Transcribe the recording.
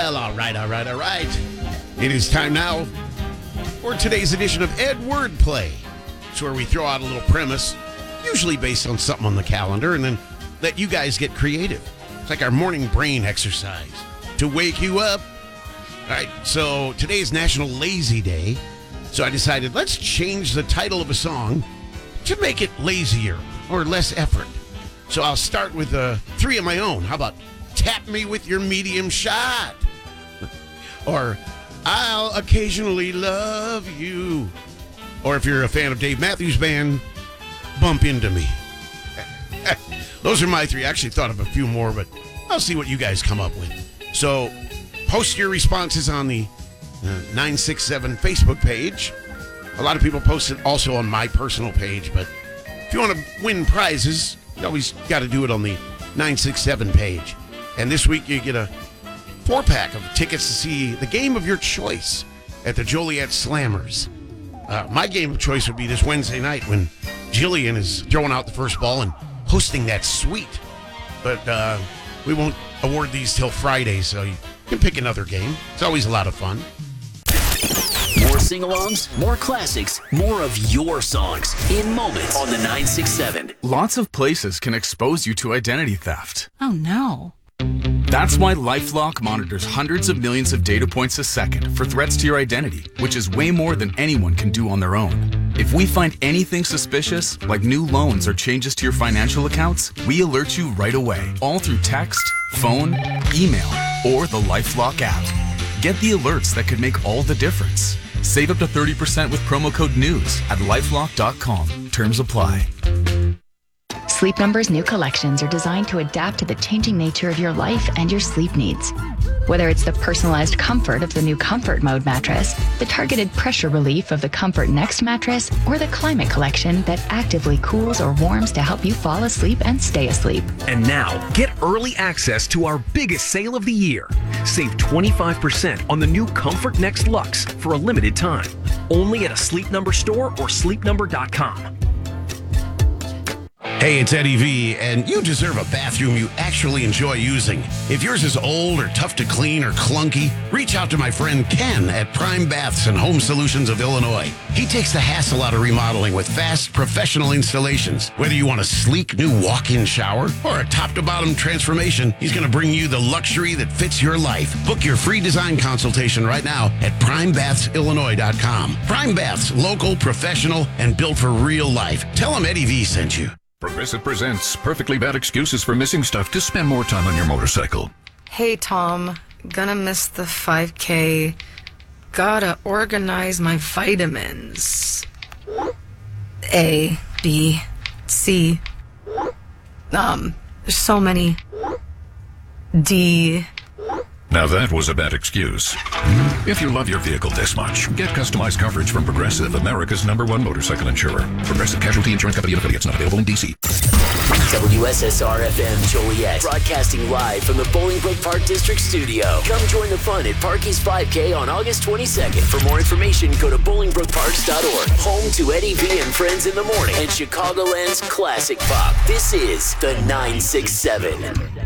Well, all right. It is time now for today's edition of Ed Wordplay. It's where we throw out a little premise, usually based on something on the calendar, and then let you guys get creative. It's like our morning brain exercise to wake you up. All right, so today is National Lazy Day, so I decided let's change the title of a song to make it lazier or less effort. So I'll start with three of my own. How about Tap Me With Your Medium Shot? Or I'll Occasionally Love You. Or if you're a fan of Dave Matthews Band, Bump Into Me. Those are my three. I actually thought of a few more, but I'll see what you guys come up with. So post your responses on the 967 Facebook page. A lot of people post it also on my personal page, but if you want to win prizes, you always got to do it on the 967 page. And this week you get a 4-pack of tickets to see the game of your choice at the Joliet Slammers. My game of choice would be this Wednesday night when Jillian is throwing out the first ball and hosting that suite. But we won't award these till Friday, so you can pick another game. It's always a lot of fun. More sing-alongs, more classics, more of your songs in moments on the 967. Lots of places can expose you to identity theft. Oh, no. That's why LifeLock monitors hundreds of millions of data points a second for threats to your identity, which is way more than anyone can do on their own. If we find anything suspicious, like new loans or changes to your financial accounts, we alert you right away, all through text, phone, email, or the LifeLock app. Get the alerts that could make all the difference. Save up to 30% with promo code NEWS at lifelock.com. Terms apply. Sleep Number's new collections are designed to adapt to the changing nature of your life and your sleep needs. Whether it's the personalized comfort of the new Comfort Mode mattress, the targeted pressure relief of the Comfort Next mattress, or the Climate Collection that actively cools or warms to help you fall asleep and stay asleep. And now, get early access to our biggest sale of the year. Save 25% on the new Comfort Next Luxe for a limited time. Only at a Sleep Number store or sleepnumber.com. Hey, it's Eddie V, and you deserve a bathroom you actually enjoy using. If yours is old or tough to clean or clunky, reach out to my friend Ken at Prime Baths and Home Solutions of Illinois. He takes the hassle out of remodeling with fast, professional installations. Whether you want a sleek new walk-in shower or a top-to-bottom transformation, he's going to bring you the luxury that fits your life. Book your free design consultation right now at PrimeBathsIllinois.com. Prime Baths, local, professional, and built for real life. Tell him Eddie V sent you. Progressive presents perfectly bad excuses for missing stuff to spend more time on your motorcycle. Hey, Tom. Gonna miss the 5K. Gotta organize my vitamins. A, B, C. There's so many. D. Now that was a bad excuse. If you love your vehicle this much, get customized coverage from Progressive, America's #1 motorcycle insurer. Progressive Casualty Insurance Company and affiliates, not available in D.C. WSSR-FM Joliet, broadcasting live from the Bolingbrook Park District Studio. Come join the fun at Parky's 5K on August 22nd. For more information, go to bolingbrookparks.org. Home to Eddie V and Friends in the Morning and Chicagoland's classic pop. This is the 967.